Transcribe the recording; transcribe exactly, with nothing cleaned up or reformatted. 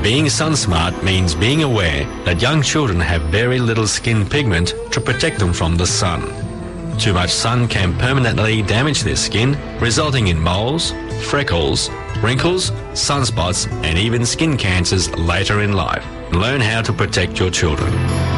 Being sun smart means being aware that young children have very little skin pigment to protect them from the sun. Too much sun can permanently damage their skin, resulting in moles, freckles, wrinkles, sunspots and even skin cancers later in life. Learn how to protect your children.